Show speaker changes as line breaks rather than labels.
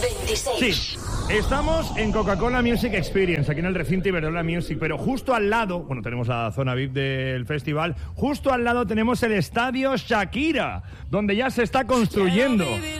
26.
Sí, estamos en Coca-Cola Music Experience, aquí en el recinto Iberdrola Music, pero justo al lado, bueno, tenemos la zona VIP del festival, justo al lado tenemos el estadio Shakira, donde ya se está construyendo.